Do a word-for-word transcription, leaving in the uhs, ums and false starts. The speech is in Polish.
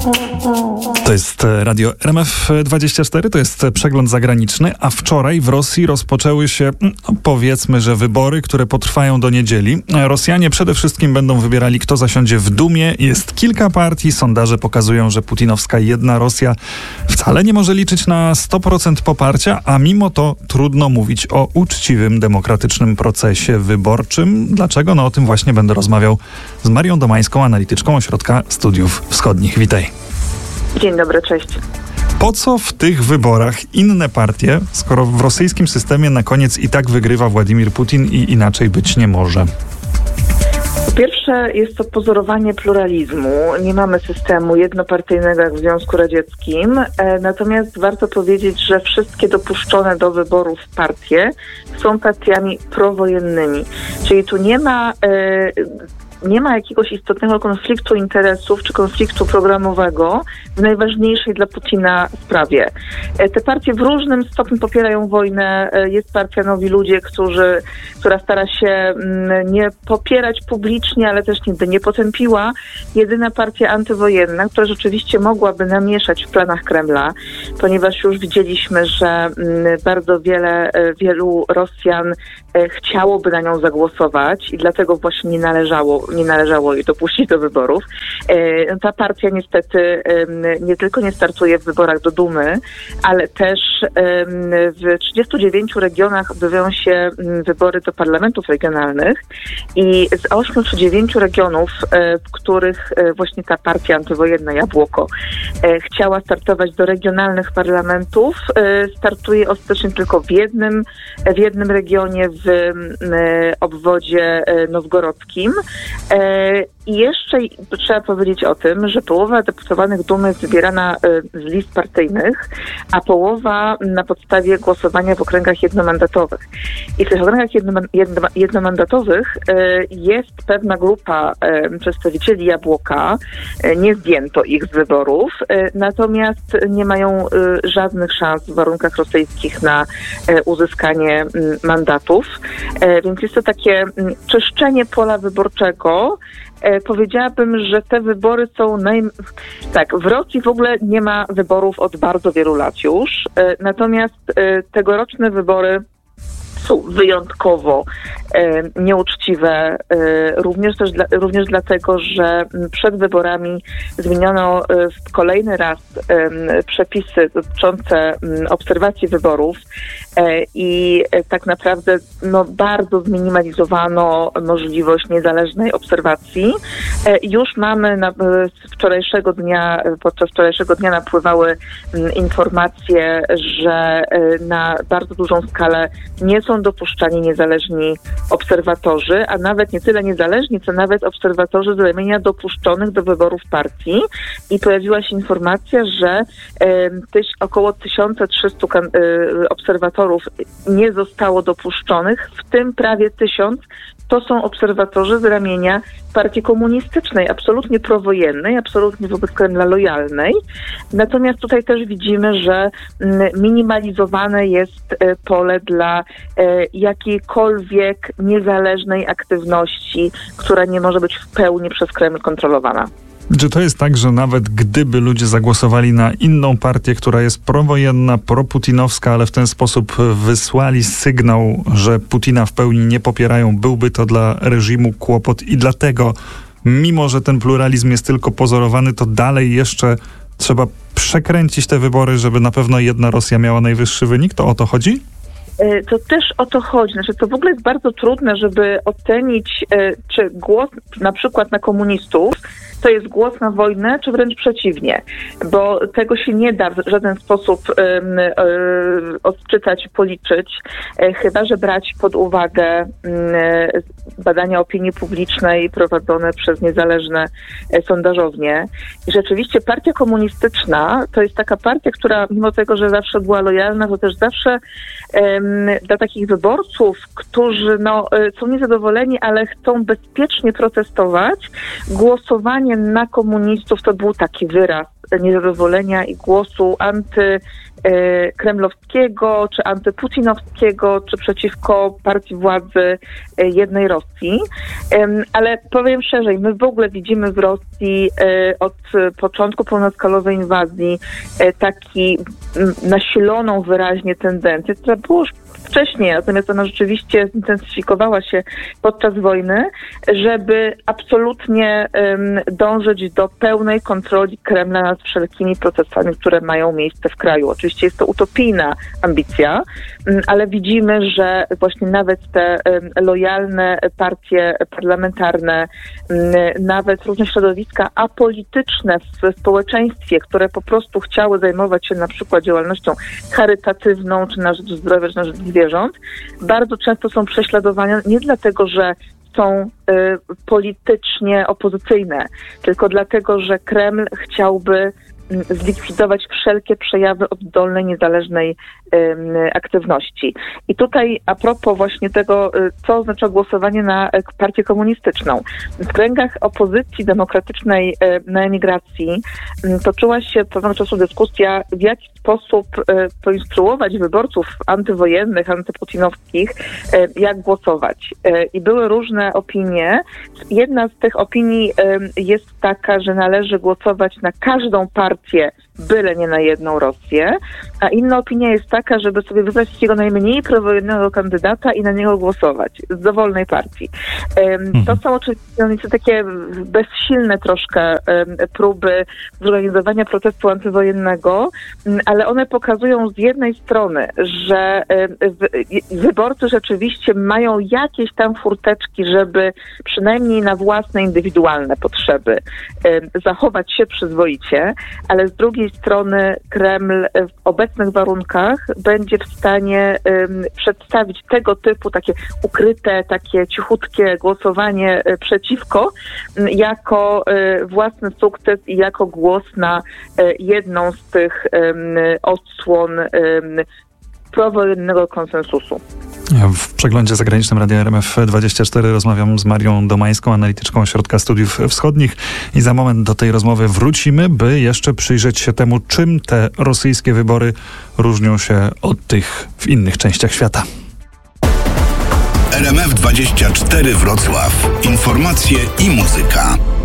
To jest Radio R M F dwadzieścia cztery, to jest przegląd zagraniczny, a wczoraj w Rosji rozpoczęły się, no powiedzmy, że wybory, które potrwają do niedzieli. Rosjanie przede wszystkim będą wybierali, kto zasiądzie w Dumie. Jest kilka partii, sondaże pokazują, że putinowska jedna Rosja wcale nie może liczyć na sto procent poparcia, a mimo to trudno mówić o uczciwym, demokratycznym procesie wyborczym. Dlaczego? No o tym właśnie będę rozmawiał z Marią Domańską, analityczką Ośrodka Studiów Wschodnich. Witaj. Dzień dobry, cześć. Po co w tych wyborach inne partie, skoro w rosyjskim systemie na koniec i tak wygrywa Władimir Putin i inaczej być nie może? Po pierwsze, jest to pozorowanie pluralizmu. Nie mamy systemu jednopartyjnego jak w Związku Radzieckim. E, natomiast warto powiedzieć, że wszystkie dopuszczone do wyborów partie są partiami prowojennymi. Czyli tu nie ma... E, Nie ma jakiegoś istotnego konfliktu interesów czy konfliktu programowego w najważniejszej dla Putina sprawie. Te partie w różnym stopniu popierają wojnę. Jest partia Nowi Ludzie, którzy, która stara się nie popierać publicznie, ale też nigdy nie potępiła. Jedyna partia antywojenna, która rzeczywiście mogłaby namieszać w planach Kremla, ponieważ już widzieliśmy, że bardzo wiele, wielu Rosjan chciałoby na nią zagłosować i dlatego właśnie nie należało nie należało jej dopuścić do wyborów. E, ta partia niestety e, nie tylko nie startuje w wyborach do Dumy, ale też e, w trzydziestu dziewięciu regionach odbywają się wybory do parlamentów regionalnych i z ośmiu czy dziewięciu regionów, e, w których e, właśnie ta partia antywojenna Jabłoko e, chciała startować do regionalnych parlamentów, e, startuje ostatecznie tylko w jednym, w jednym regionie w e, obwodzie e, nowgorodzkim. I jeszcze trzeba powiedzieć o tym, że połowa deputowanych Dumy jest wybierana z list partyjnych, a połowa na podstawie głosowania w okręgach jednomandatowych. I w tych okręgach jednomandatowych jest pewna grupa przedstawicieli Jabłoka, nie zdjęto ich z wyborów, natomiast nie mają żadnych szans w warunkach rosyjskich na uzyskanie mandatów. Więc jest to takie czyszczenie pola wyborczego. E, powiedziałabym, że te wybory są naj... Tak, w Rosji w ogóle nie ma wyborów od bardzo wielu lat już, e, natomiast e, tegoroczne wybory są wyjątkowo e, nieuczciwe, e, również też dla, również dlatego, że przed wyborami zmieniono e, kolejny raz e, przepisy dotyczące e, obserwacji wyborów e, i e, tak naprawdę no, bardzo zminimalizowano możliwość niezależnej obserwacji. E, już mamy na, z wczorajszego dnia, podczas wczorajszego dnia napływały m, informacje, że e, na bardzo dużą skalę nie są dopuszczani niezależni obserwatorzy, a nawet nie tyle niezależni, co nawet obserwatorzy z ramienia dopuszczonych do wyborów partii. I pojawiła się informacja, że e, tyś, około tysiąc trzysta kan- e, obserwatorów nie zostało dopuszczonych, w tym prawie tysiąc to są obserwatorzy z ramienia partii komunistycznej, absolutnie prowojennej, absolutnie wobec Kremla lojalnej. Natomiast tutaj też widzimy, że minimalizowane jest pole dla jakiejkolwiek niezależnej aktywności, która nie może być w pełni przez Kreml kontrolowana. Czy to jest tak, że nawet gdyby ludzie zagłosowali na inną partię, która jest prowojenna, proputinowska, ale w ten sposób wysłali sygnał, że Putina w pełni nie popierają, byłby to dla reżimu kłopot i dlatego, mimo że ten pluralizm jest tylko pozorowany, to dalej jeszcze trzeba przekręcić te wybory, żeby na pewno jedna Rosja miała najwyższy wynik? To o to chodzi? To też o to chodzi. Znaczy, to w ogóle jest bardzo trudne, żeby ocenić, czy głos na przykład na komunistów to jest głos na wojnę, czy wręcz przeciwnie, bo tego się nie da w żaden sposób um, um, odczytać, policzyć, e, chyba że brać pod uwagę um, badania opinii publicznej prowadzone przez niezależne e, sondażownie. I rzeczywiście partia komunistyczna to jest taka partia, która mimo tego, że zawsze była lojalna, to też zawsze um, dla takich wyborców, którzy no, są niezadowoleni, ale chcą bezpiecznie protestować, głosowanie na komunistów to był taki wyraz niezadowolenia i głosu antykremlowskiego, czy antyputinowskiego, czy przeciwko partii władzy jednej Rosji. Ale powiem szerzej, my w ogóle widzimy w Rosji od początku pełnoskalowej inwazji taki nasiloną wyraźnie tendencję, która była już wcześniej, natomiast ona rzeczywiście zintensyfikowała się podczas wojny, żeby absolutnie um, dążyć do pełnej kontroli Kremla nad wszelkimi procesami, które mają miejsce w kraju. Oczywiście jest to utopijna ambicja, um, ale widzimy, że właśnie nawet te um, lojalne partie parlamentarne, um, nawet różne środowiska apolityczne w społeczeństwie, które po prostu chciały zajmować się na przykład działalnością charytatywną, czy na rzecz zdrowia, czy na rzecz zwierząt, bardzo często są prześladowane nie dlatego, że są y, politycznie opozycyjne, tylko dlatego, że Kreml chciałby zlikwidować wszelkie przejawy oddolnej, niezależnej um, aktywności. I tutaj a propos właśnie tego, co oznacza głosowanie na partię komunistyczną. W kręgach opozycji demokratycznej na emigracji um, toczyła się pewnego czasu dyskusja, w jaki sposób um, poinstruować wyborców antywojennych, antyputinowskich, um, jak głosować. Um, I były różne opinie. Jedna z tych opinii um, jest taka, że należy głosować na każdą partię, byle nie na jedną Rosję, a inna opinia jest taka, żeby sobie wybrać takiego najmniej prowojennego kandydata i na niego głosować z dowolnej partii. Um, to są oczywiście takie bezsilne troszkę um, próby zorganizowania protestu antywojennego, um, ale one pokazują z jednej strony, że um, w, wyborcy rzeczywiście mają jakieś tam furteczki, żeby przynajmniej na własne indywidualne potrzeby um, zachować się przyzwoicie, ale z drugiej strony Kreml w obecnych warunkach będzie w stanie um, przedstawić tego typu takie ukryte, takie cichutkie głosowanie um, przeciwko um, jako um, własny sukces i jako głos na um, jedną z tych um, odsłon um, prowojennego konsensusu. W przeglądzie zagranicznym Radia R M F dwadzieścia cztery rozmawiam z Marią Domańską, analityczką Ośrodka Studiów Wschodnich, i za moment do tej rozmowy wrócimy, by jeszcze przyjrzeć się temu, czym te rosyjskie wybory różnią się od tych w innych częściach świata. R M F dwadzieścia cztery Wrocław. Informacje i muzyka.